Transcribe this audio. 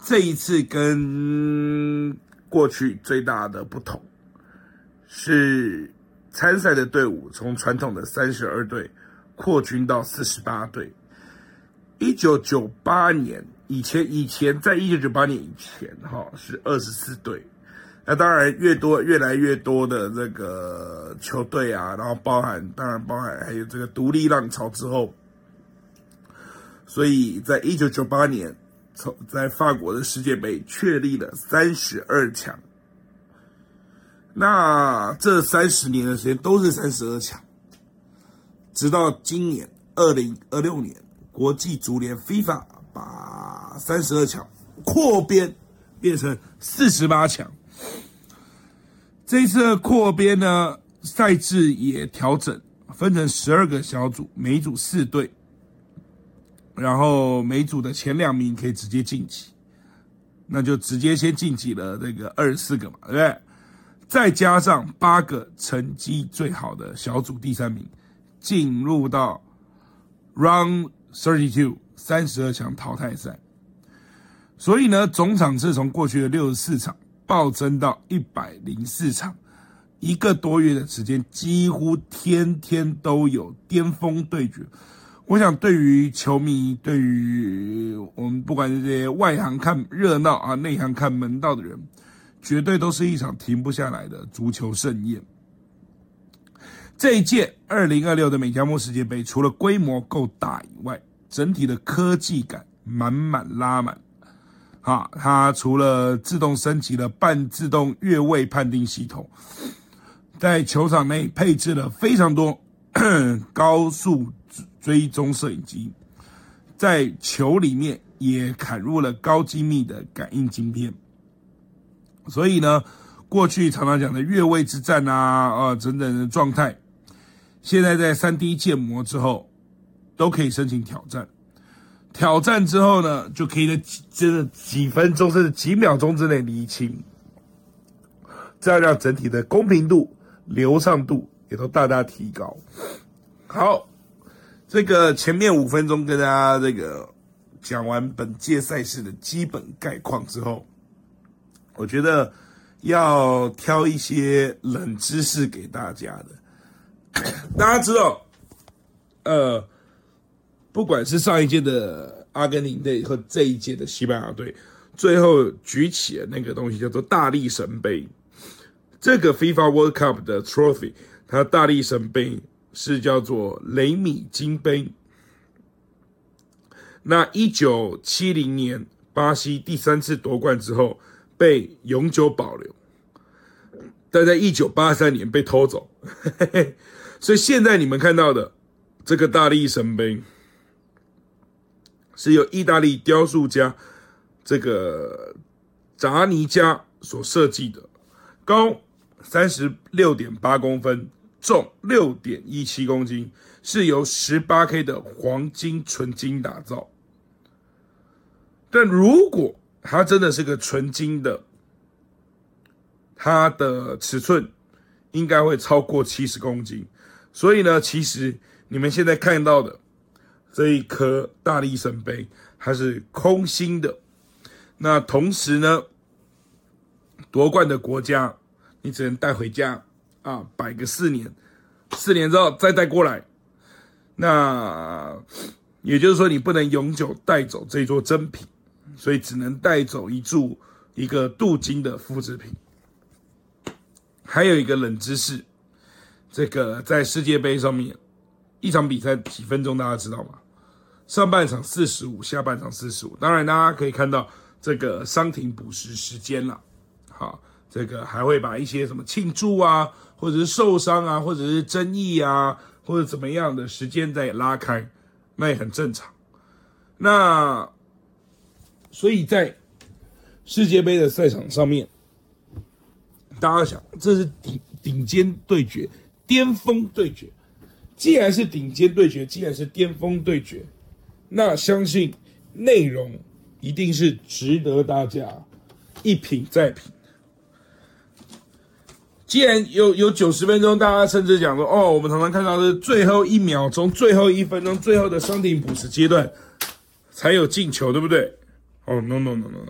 这一次跟过去最大的不同是参赛的队伍从传统的32队扩军到48队。1998年以前在1998年以前是24队。那当然越来越多的这个球队啊，然后包含还有这个独立浪潮之后，所以在1998年在法国的世界杯确立了32强。那这30年的时间都是32强，直到今年2026年，国际足联 FIFA 把32强扩编变成48强。这一次的扩编呢，赛制也调整，分成12个小组，每组4队，然后每组的前2名可以直接晋级，那就直接先晋级了这个24个嘛，对不对？再加上8个成绩最好的小组第3名，进入到 Round 32 32强淘汰赛。所以呢，总场次从过去的64场暴增到104场，1个多月的时间，几乎天天都有巅峰对决。我想对于球迷，对于我们不管是这些外行看热闹啊，内行看门道的人，绝对都是一场停不下来的足球盛宴。这一届2026的美加墨世界杯，除了规模够大以外，整体的科技感满满拉满。它除了自动升级了半自动越位判定系统，在球场内配置了非常多高速追踪摄影机，在球里面也砍入了高精密的感应晶片。所以呢，过去常常讲的越位之战等等的状态，现在在 3D 建模之后都可以申请挑战。挑战之后呢，就可以在真的几分钟甚至几秒钟之内厘清，这样让整体的公平度、流畅度也都大大提高。好，这个前面5分钟跟大家这个讲完本届赛事的基本概况之后，我觉得要挑一些冷知识给大家的。大家知道，不管是上一届的阿根廷队和这一届的西班牙队，最后举起了那个东西叫做大力神杯。这个 FIFA World Cup 的 trophy， 它大力神杯是叫做雷米金杯。那1970年巴西第3次夺冠之后被永久保留，但在1983年被偷走。所以现在你们看到的这个大力神杯是由意大利雕塑家这个扎尼加所设计的，高 36.8 公分，重 6.17 公斤，是由 18K 的黄金纯金打造。但如果它真的是个纯金的，它的尺寸应该会超过70公斤。所以呢，其实你们现在看到的这一颗大力神杯，它是空心的。那同时呢，夺冠的国家你只能带回家摆个4年，4年之后再带过来。那也就是说，你不能永久带走这座真品，所以只能带走一个镀金的复制品。还有一个冷知识，这个在世界杯上面，一场比赛几分钟大家知道吗？上半场45，下半场45。当然大家可以看到这个伤停补时时间啦。好，这个还会把一些什么庆祝啊，或者是受伤啊，或者是争议啊，或者怎么样的时间再拉开，那也很正常。那所以在世界杯的赛场上面，大家想，这是顶尖对决，巅峰对决。既然是顶尖对决，既然是巅峰对决，那相信内容一定是值得大家一品再品。既然有90分钟，大家甚至讲说，我们常常看到是最后1秒钟、最后1分钟、最后的伤停补时阶段才有进球，对不对？no，